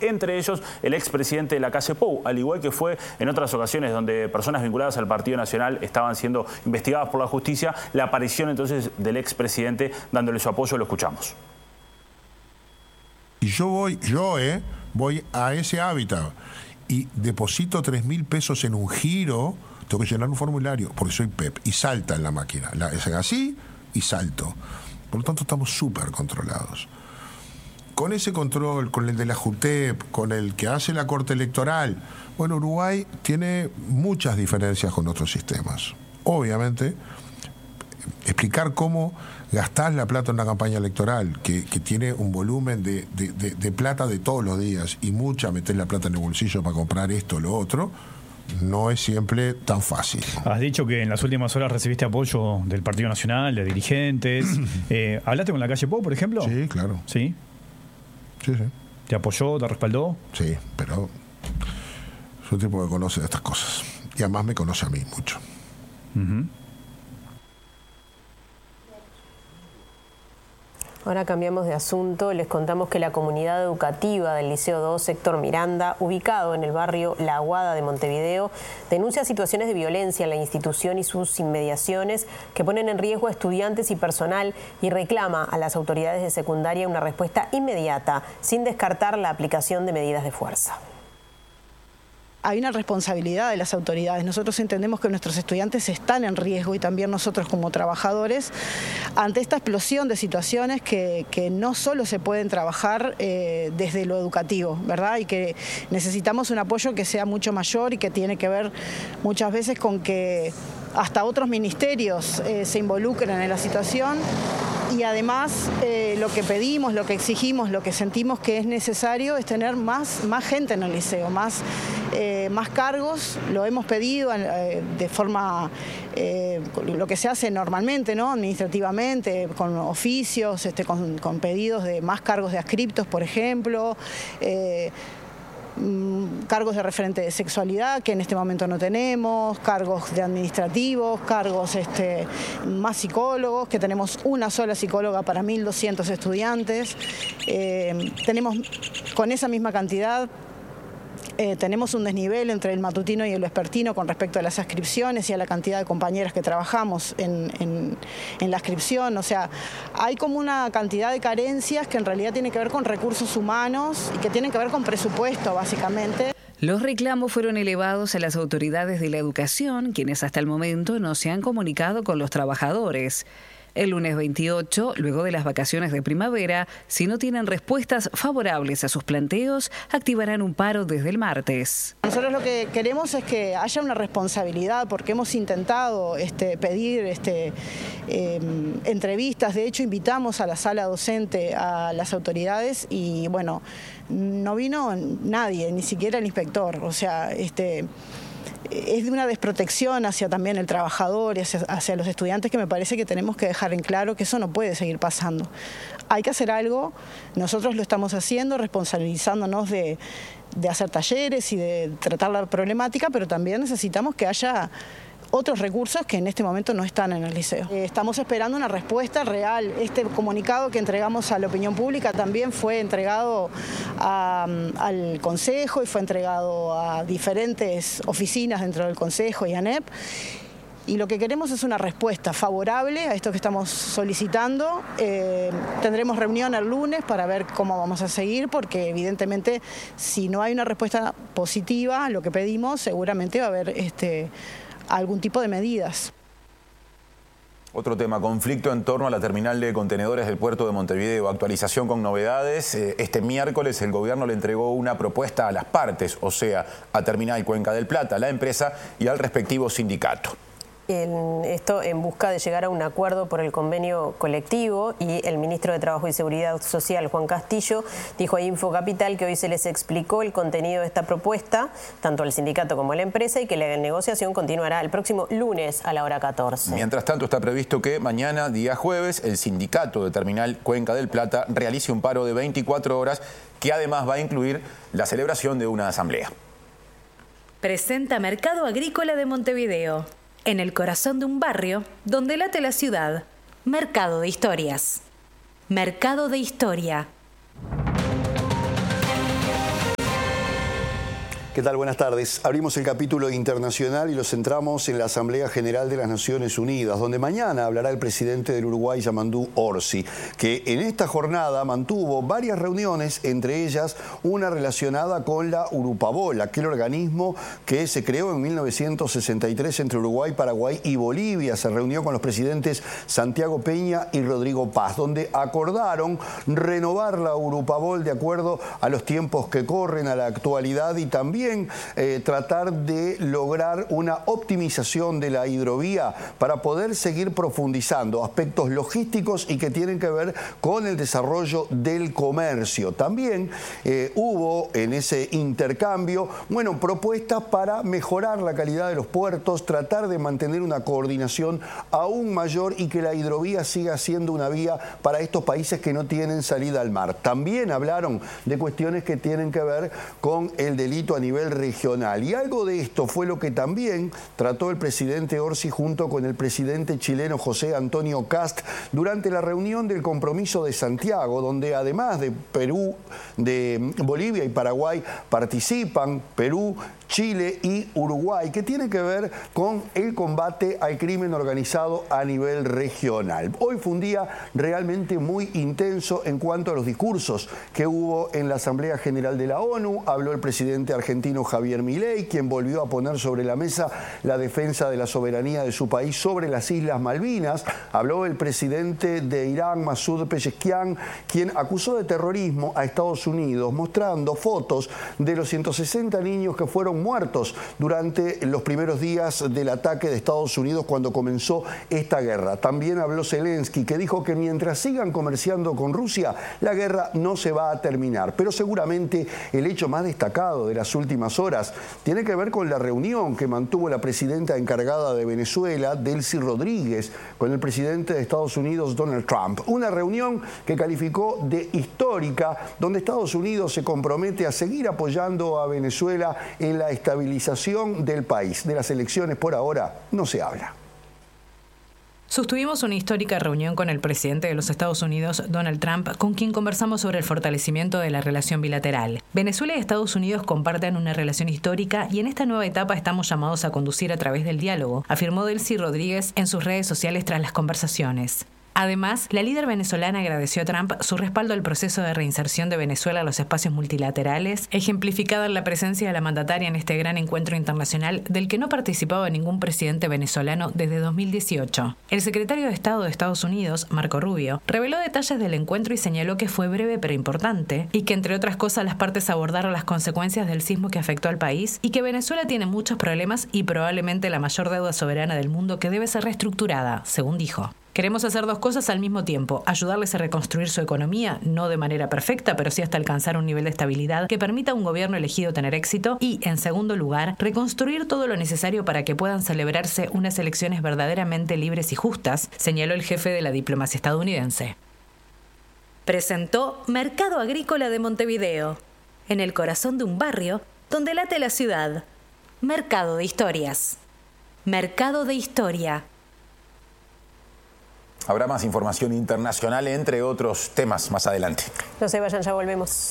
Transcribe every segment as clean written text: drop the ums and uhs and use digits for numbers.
entre ellos el expresidente de la Calle Pou, al igual que fue en otras ocasiones donde personas vinculadas al Partido Nacional estaban siendo investigadas por la justicia. La aparición entonces del expresidente dándole su apoyo, lo escuchamos. Y yo voy a ese hábitat y deposito 3.000 pesos en un giro, tengo que llenar un formulario, porque soy PEP, y salta en la máquina. Es así y salto. Por lo tanto, estamos súper controlados. Con ese control, con el de la JUTEP, con el que hace la Corte Electoral, bueno, Uruguay tiene muchas diferencias con otros sistemas. Obviamente, explicar cómo gastás la plata en una campaña electoral que tiene un volumen de plata de todos los días y mucha meter la plata en el bolsillo para comprar esto o lo otro, no es siempre tan fácil. Has dicho que en las últimas horas recibiste apoyo del Partido Nacional, de dirigentes. ¿Hablaste con la Calle Pou, por ejemplo? Sí, claro. ¿Sí? Sí, sí. ¿Te apoyó, te respaldó? Sí, pero es un tipo que conoce de estas cosas. Y además me conoce a mí mucho. Ahora cambiamos de asunto. Les contamos que la comunidad educativa del Liceo 2, sector Miranda, ubicado en el barrio La Aguada de Montevideo, denuncia situaciones de violencia en la institución y sus inmediaciones que ponen en riesgo a estudiantes y personal, y reclama a las autoridades de secundaria una respuesta inmediata, sin descartar la aplicación de medidas de fuerza. Hay una responsabilidad de las autoridades. Nosotros entendemos que nuestros estudiantes están en riesgo y también nosotros como trabajadores ante esta explosión de situaciones que no solo se pueden trabajar desde lo educativo, ¿verdad? Y que necesitamos un apoyo que sea mucho mayor y que tiene que ver muchas veces con que hasta otros ministerios se involucren en la situación. Y además lo que pedimos, lo que exigimos, lo que sentimos que es necesario es tener más gente en el liceo, más cargos. Lo hemos pedido de forma, lo que se hace normalmente, ¿no? Administrativamente, con oficios, con pedidos de más cargos de adscriptos, por ejemplo. Cargos de referente de sexualidad, que en este momento no tenemos, cargos de administrativos, cargos más psicólogos, que tenemos una sola psicóloga para 1.200 estudiantes. Tenemos con esa misma cantidad. Tenemos un desnivel entre el matutino y el vespertino con respecto a las adscripciones y a la cantidad de compañeras que trabajamos en la adscripción. O sea, hay como una cantidad de carencias que en realidad tienen que ver con recursos humanos y que tienen que ver con presupuesto, básicamente. Los reclamos fueron elevados a las autoridades de la educación, quienes hasta el momento no se han comunicado con los trabajadores. El lunes 28, luego de las vacaciones de primavera, si no tienen respuestas favorables a sus planteos, activarán un paro desde el martes. Nosotros lo que queremos es que haya una responsabilidad, porque hemos intentado pedir entrevistas. De hecho, invitamos a la sala docente a las autoridades y, bueno, no vino nadie, ni siquiera el inspector. O sea, es de una desprotección hacia también el trabajador y hacia los estudiantes que me parece que tenemos que dejar en claro que eso no puede seguir pasando. Hay que hacer algo, nosotros lo estamos haciendo, responsabilizándonos de hacer talleres y de tratar la problemática, pero también necesitamos que haya otros recursos que en este momento no están en el liceo. Estamos esperando una respuesta real. Este comunicado que entregamos a la opinión pública también fue entregado al Consejo y fue entregado a diferentes oficinas dentro del Consejo y ANEP. Y lo que queremos es una respuesta favorable a esto que estamos solicitando. Tendremos reunión el lunes para ver cómo vamos a seguir, porque evidentemente si no hay una respuesta positiva a lo que pedimos, seguramente va a haber algún tipo de medidas. Otro tema, conflicto en torno a la terminal de contenedores del puerto de Montevideo. Actualización con novedades. Este miércoles el gobierno le entregó una propuesta a las partes, o sea, a Terminal Cuenca del Plata, a la empresa y al respectivo sindicato. Esto en busca de llegar a un acuerdo por el convenio colectivo, y el ministro de Trabajo y Seguridad Social, Juan Castillo, dijo a Infocapital que hoy se les explicó el contenido de esta propuesta, tanto al sindicato como a la empresa, y que la negociación continuará el próximo lunes a la hora 14. Mientras tanto, está previsto que mañana, día jueves, el sindicato de Terminal Cuenca del Plata realice un paro de 24 horas que además va a incluir la celebración de una asamblea. Presenta Mercado Agrícola de Montevideo. En el corazón de un barrio donde late la ciudad. Mercado de Historias. Mercado de Historia. ¿Qué tal? Buenas tardes. Abrimos el capítulo internacional y lo centramos en la Asamblea General de las Naciones Unidas, donde mañana hablará el presidente del Uruguay, Yamandú Orsi, que en esta jornada mantuvo varias reuniones, entre ellas una relacionada con la Urupabol, aquel organismo que se creó en 1963 entre Uruguay, Paraguay y Bolivia. Se reunió con los presidentes Santiago Peña y Rodrigo Paz, donde acordaron renovar la Urupabol de acuerdo a los tiempos que corren, a la actualidad, y también tratar de lograr una optimización de la hidrovía para poder seguir profundizando aspectos logísticos y que tienen que ver con el desarrollo del comercio. También hubo en ese intercambio, propuestas para mejorar la calidad de los puertos, tratar de mantener una coordinación aún mayor y que la hidrovía siga siendo una vía para estos países que no tienen salida al mar. También hablaron de cuestiones que tienen que ver con el delito a nivel regional. Y algo de esto fue lo que también trató el presidente Orsi junto con el presidente chileno José Antonio Kast durante la reunión del Compromiso de Santiago, donde además de Perú, de Bolivia y Paraguay participan Perú, Chile y Uruguay, que tiene que ver con el combate al crimen organizado a nivel regional. Hoy fue un día realmente muy intenso en cuanto a los discursos que hubo en la Asamblea General de la ONU. Habló el presidente argentino Javier Milei, quien volvió a poner sobre la mesa la defensa de la soberanía de su país sobre las Islas Malvinas. Habló el presidente de Irán, Masoud Pezeshkian, quien acusó de terrorismo a Estados Unidos, mostrando fotos de los 160 niños que fueron muertos durante los primeros días del ataque de Estados Unidos cuando comenzó esta guerra. También habló Zelensky, que dijo que mientras sigan comerciando con Rusia, la guerra no se va a terminar. Pero seguramente el hecho más destacado de las últimas horas tiene que ver con la reunión que mantuvo la presidenta encargada de Venezuela, Delcy Rodríguez, con el presidente de Estados Unidos, Donald Trump. Una reunión que calificó de histórica, donde Estados Unidos se compromete a seguir apoyando a Venezuela en la estabilización del país. De las elecciones por ahora no se habla. Sostuvimos una histórica reunión con el presidente de los Estados Unidos, Donald Trump, con quien conversamos sobre el fortalecimiento de la relación bilateral. Venezuela y Estados Unidos comparten una relación histórica y en esta nueva etapa estamos llamados a conducir a través del diálogo, afirmó Delcy Rodríguez en sus redes sociales tras las conversaciones. Además, la líder venezolana agradeció a Trump su respaldo al proceso de reinserción de Venezuela a los espacios multilaterales, ejemplificada en la presencia de la mandataria en este gran encuentro internacional del que no participaba ningún presidente venezolano desde 2018. El secretario de Estado de Estados Unidos, Marco Rubio, reveló detalles del encuentro y señaló que fue breve pero importante y que, entre otras cosas, las partes abordaron las consecuencias del sismo que afectó al país y que Venezuela tiene muchos problemas y probablemente la mayor deuda soberana del mundo que debe ser reestructurada, según dijo. Queremos hacer dos cosas al mismo tiempo, ayudarles a reconstruir su economía, no de manera perfecta, pero sí hasta alcanzar un nivel de estabilidad que permita a un gobierno elegido tener éxito y, en segundo lugar, reconstruir todo lo necesario para que puedan celebrarse unas elecciones verdaderamente libres y justas, señaló el jefe de la diplomacia estadounidense. Presentó Mercado Agrícola de Montevideo, en el corazón de un barrio donde late la ciudad. Mercado de Historias. Mercado de Historia. Habrá más información internacional, entre otros temas, más adelante. No se vayan, ya volvemos.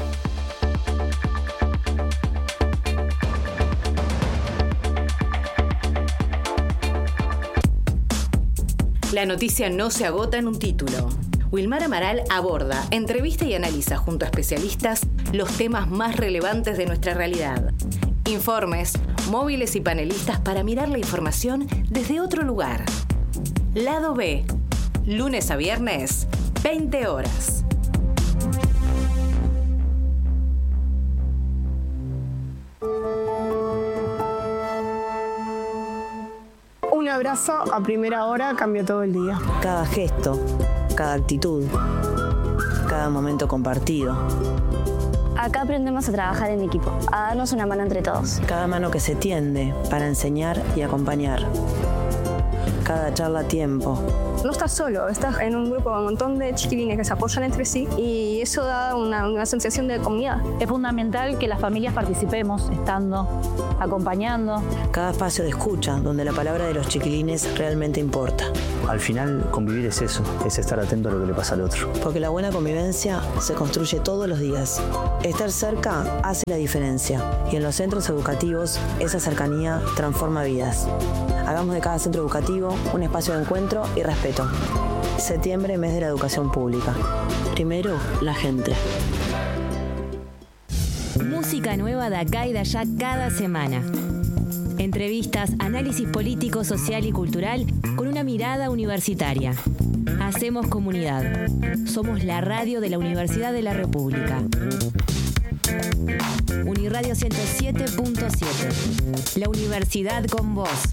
La noticia no se agota en un título. Wilmar Amaral aborda, entrevista y analiza junto a especialistas los temas más relevantes de nuestra realidad. Informes, móviles y panelistas para mirar la información desde otro lugar. Lado B, lunes a viernes, 20 horas. Un abrazo a primera hora cambió todo el día. Cada gesto, cada actitud, cada momento compartido. Acá aprendemos a trabajar en equipo, a darnos una mano entre todos. Cada mano que se tiende para enseñar y acompañar. cada charla a tiempo. No estás solo, estás en un grupo de un montón de chiquilines que se apoyan entre sí y eso da una sensación de comunidad. Es fundamental que las familias participemos, estando, acompañando. Cada espacio de escucha, donde la palabra de los chiquilines realmente importa. Al final, convivir es eso, es estar atento a lo que le pasa al otro. Porque la buena convivencia se construye todos los días. Estar cerca hace la diferencia. Y en los centros educativos, esa cercanía transforma vidas. Hagamos de cada centro educativo un espacio de encuentro y respeto. Septiembre, mes de la educación pública. Primero, la gente. Música nueva de acá y de allá cada semana. Entrevistas, análisis político, social y cultural con una mirada universitaria. Hacemos comunidad. Somos la radio de la Universidad de la República. Uniradio 107.7. La universidad con vos.